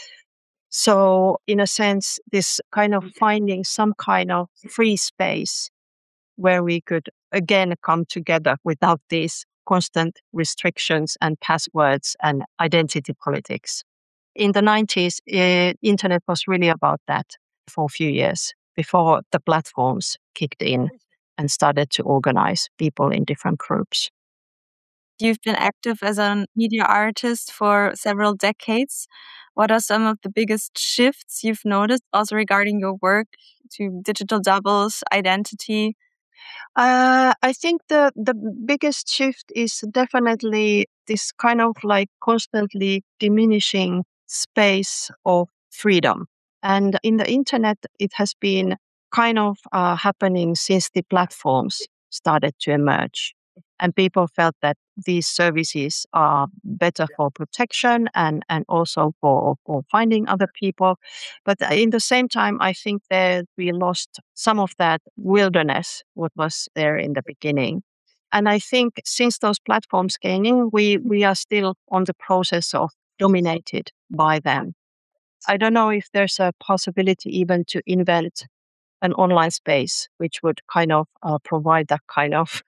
S11: So, in a sense, this kind of finding some kind of free space where we could again come together without these constant restrictions and passwords and identity politics. In the nineties, uh, internet was really about that for a few years before the platforms kicked in and started to organize people in different groups.
S12: You've been active as a media artist for several decades. What are some of the biggest shifts you've noticed also regarding your work to digital doubles, identity?
S11: Uh, I think the, the biggest shift is definitely this kind of like constantly diminishing space of freedom. And in the internet, it has been kind of uh, happening since the platforms started to emerge. And people felt that these services are better for protection and, and also for, for finding other people. But in the same time, I think that we lost some of that wilderness, what was there in the beginning. And I think since those platforms came in, we, we are still on the process of dominated by them. I don't know if there's a possibility even to invent an online space which would kind of uh, provide that kind of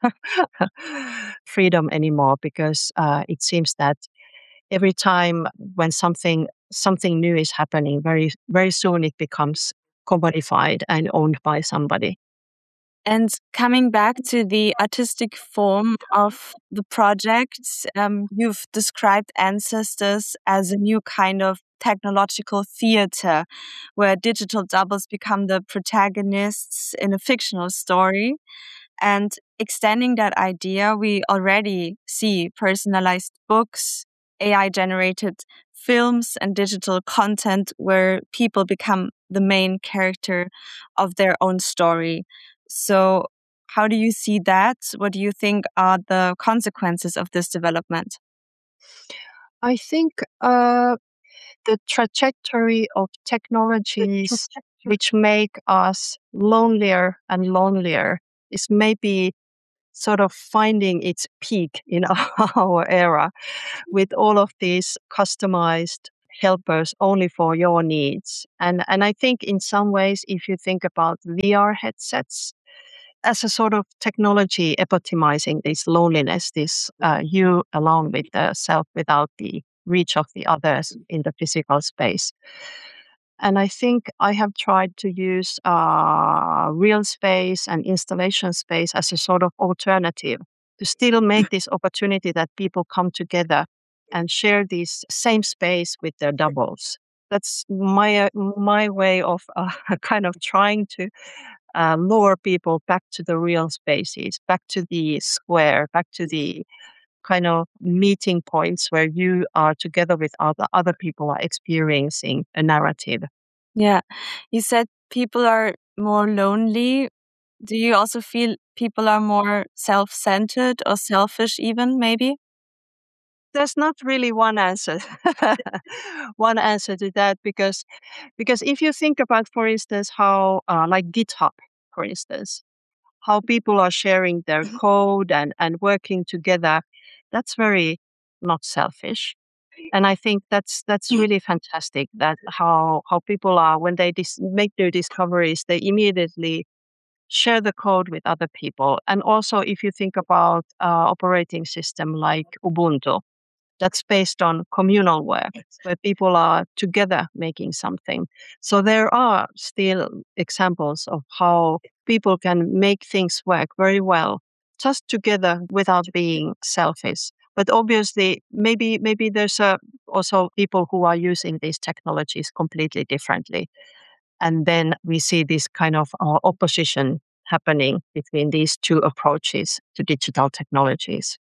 S11: freedom anymore, because uh, it seems that every time when something something new is happening, very very soon it becomes commodified and owned by somebody.
S12: And coming back to the artistic form of the project, um, you've described Ancestors as a new kind of technological theater where digital doubles become the protagonists in a fictional story. And extending that idea, we already see personalized books, A I-generated films and digital content where people become the main character of their own story. So how do you see that? What do you think are the consequences of this development?
S11: I think uh, the trajectory of technologies which make us lonelier and lonelier is maybe sort of finding its peak in our era with all of these customized helpers only for your needs. And, and I think in some ways, if you think about V R headsets as a sort of technology epitomizing this loneliness, this uh, you alone with the self without the reach of the others in the physical space. And I think I have tried to use uh, real space and installation space as a sort of alternative to still make this opportunity that people come together and share this same space with their doubles. That's my uh, my way of uh, kind of trying to uh, lure people back to the real spaces, back to the square, back to the kind of meeting points where you are together with other other people are experiencing a narrative.
S12: Yeah, you said people are more lonely. Do you also feel people are more self-centered or selfish even, maybe?
S11: There's not really one answer, one answer to that because because if you think about, for instance, how uh, like GitHub, for instance, how people are sharing their code and, and working together, that's very not selfish. And I think that's that's really fantastic that how how people are when they dis- make their discoveries, they immediately share the code with other people. And also, if you think about uh, operating system like Ubuntu, that's based on communal work where people are together making something. So there are still examples of how people can make things work very well just together without being selfish. But obviously, maybe maybe there's a, also people who are using these technologies completely differently. And then we see this kind of uh, opposition happening between these two approaches to digital technologies.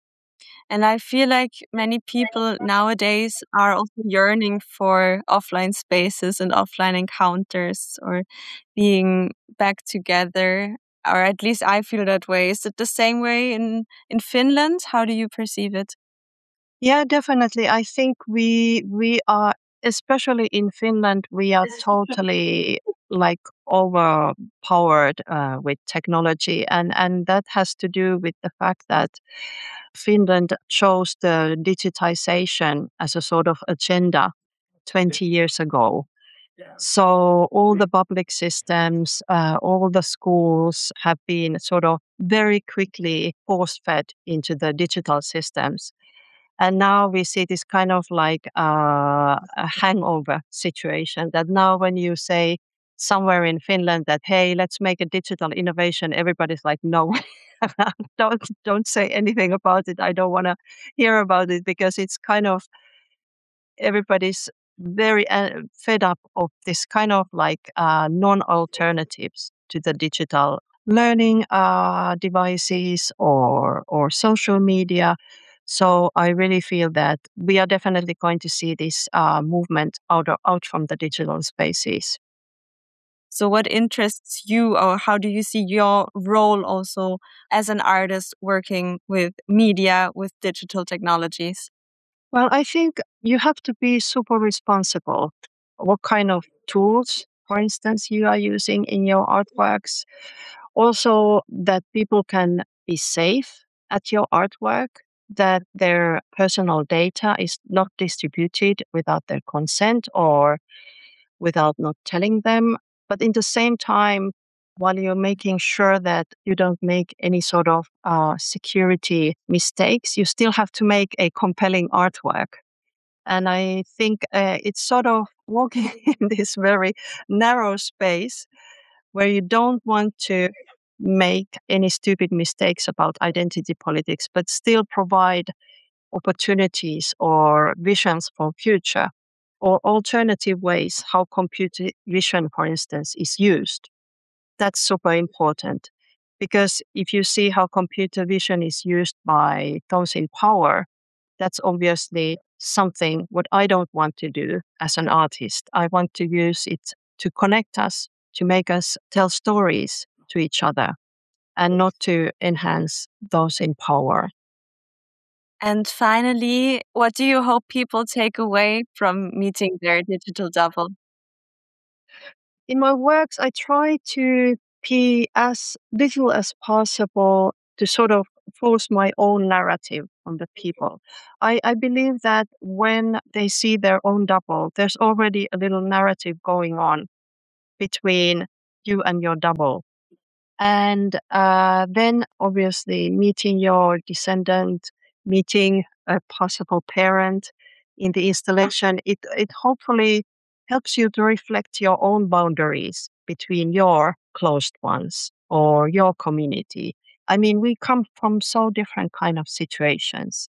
S12: And I feel like many people nowadays are also yearning for offline spaces and offline encounters or being back together, or at least I feel that way. Is it the same way in, in Finland? How do you perceive it?
S11: Yeah, definitely. I think we we are, especially in Finland, we are totally like overpowered uh, with technology, and and that has to do with the fact that Finland chose the digitization as a sort of agenda twenty years ago. So all the public systems, uh, all the schools have been sort of very quickly force-fed into the digital systems. And now we see this kind of like uh, a hangover situation that now when you say somewhere in Finland that, hey, let's make a digital innovation, everybody's like, no, don't, don't say anything about it. I don't want to hear about it because it's kind of, everybody's very uh, fed up of this kind of like uh, non-alternatives to the digital learning uh, devices or or social media. So I really feel that we are definitely going to see this uh, movement out of, out from the digital spaces.
S12: So what interests you, or how do you see your role also as an artist working with media, with digital technologies?
S11: Well, I think you have to be super responsible. What kind of tools, for instance, you are using in your artworks. Also, that people can be safe at your artwork, that their personal data is not distributed without their consent or without not telling them. But in the same time, while you're making sure that you don't make any sort of uh, security mistakes, you still have to make a compelling artwork. And I think uh, it's sort of walking in this very narrow space where you don't want to make any stupid mistakes about identity politics, but still provide opportunities or visions for future or alternative ways how computer vision, for instance, is used. That's super important because if you see how computer vision is used by those in power, that's obviously something what I don't want to do as an artist. I want to use it to connect us, to make us tell stories to each other, and not to enhance those in power.
S12: And finally, what do you hope people take away from meeting their digital double?
S11: In my works, I try to be as little as possible to sort of force my own narrative on the people. I, I believe that when they see their own double, there's already a little narrative going on between you and your double. And uh, then obviously meeting your descendant, meeting a possible parent in the installation, it, it hopefully helps you to reflect your own boundaries between your closed ones or your community. I mean, we come from so different kind of situations.